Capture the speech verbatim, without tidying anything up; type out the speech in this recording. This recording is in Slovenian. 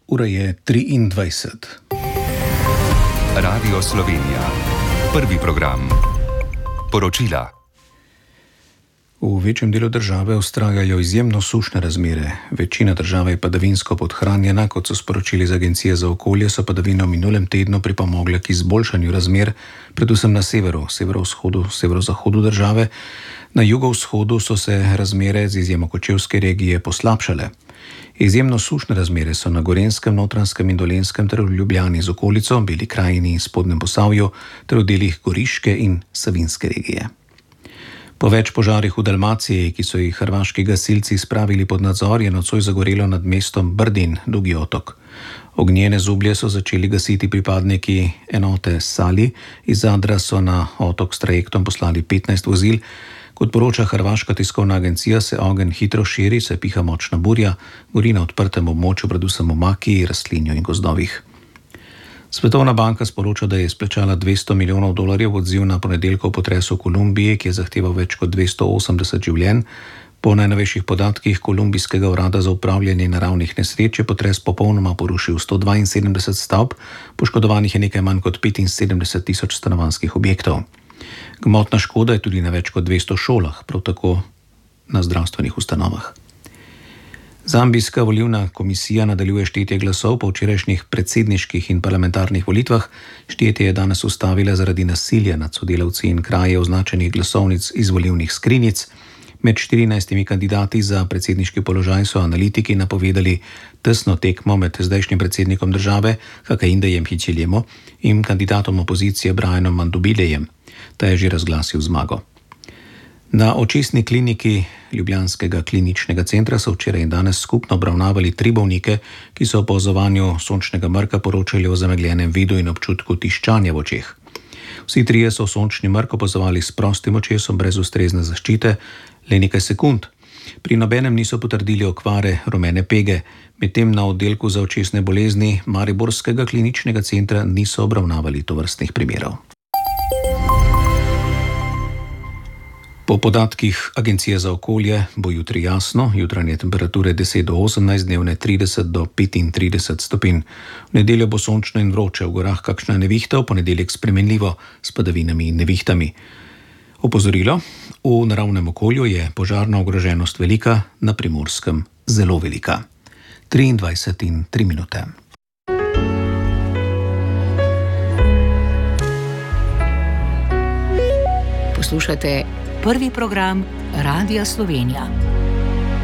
Ura je triindvajset. Radio Slovenija. Prvi program. Poročila. V večjem delu države vztrajajo izjemno sušne razmere. Večina države je padavinsko podhranjena, kot so sporočili iz Agencije za okolje, so padavine v minulem tednu pripomogle k izboljšanju razmer, predvsem na severu, severovzhodu, severozahodu države. Na jugovzhodu so se razmere z izjemo Kočevske regije poslabšale. Izjemno sušne razmere so na Gorenjskem, Notranjskem in Dolenjskem ter v Ljubljani z okolico, Beli krajini in Spodnjem Posavju ter v delih Goriške in Savinjske regije. Po več požarih v Dalmaciji, ki so jih hrvaški gasilci spravili pod nadzor, je nocoj zagorelo nad mestom Brdin, Dugi otok. Ognjene zublje so začeli gasiti pripadniki enote Sali. Iz Zadra so na otok s trajektom poslali petnajst vozil. Kot poroča hrvaška tiskovna agencija, se ogenj hitro širi, se piha močna burja, gori na odprtem območju, predvsem v makiji, rastlinju in gozdovih. Svetovna banka sporoča, da je izplačala dvesto milijonov dolarjev v odziv na ponedeljkov potres v Kolumbiji, ki je zahteval več kot dvesto osemdeset življenj. Po najnovejših podatkih Kolumbijskega urada za upravljanje naravnih nesreč je potres popolnoma porušil sto dvainsedemdeset stavb, poškodovanih je nekaj manj kot petinsedemdeset tisoč stanovanjskih objektov. Gmotna škoda je tudi na več kot dvesto šolah, prav tako na zdravstvenih ustanovah. Zambijska volilna komisija nadaljuje štetje glasov po včerajšnjih predsedniških in parlamentarnih volitvah. Štetje je danes ustavila zaradi nasilja nad sodelavci in kraje označenih glasovnic iz volilnih skrinjic. Med štirinajstimi kandidati za predsedniški položaj so analitiki napovedali tesno tekmo med zdajšnjim predsednikom države, Hakaindejem Hichiljemo, in kandidatom opozicije Brianom Mandubilejem. Ta je že razglasil zmago. Na očesni kliniki Ljubljanskega kliničnega centra so včeraj in danes skupno obravnavali tri bolnike, ki so po opazovanju sončnega mrka poročali o zamegljenem vidu in občutku tiščanja v očeh. Vsi trije so sončni mrk opazovali s prostim očesom brez ustrezne zaščite le nekaj sekund. Pri nobenem niso potrdili okvare rumene pege, medtem na oddelku za očesne bolezni Mariborskega kliničnega centra niso obravnavali tovrstnih primerov. Po podatkih Agencije za okolje bo jutri jasno, jutranje temperature deset do osemnajst, dnevne trideset do petintrideset stopinj. V nedeljo bo sončno in vroče, v gorah kakšna nevihta, v ponedeljek spremenljivo s padavinami in nevihtami. Opozorilo: v naravnem okolju je požarna ogroženost velika, na Primorskem zelo velika. triindvajset in tri minute. Poslušate prvi program Radia Slovenija.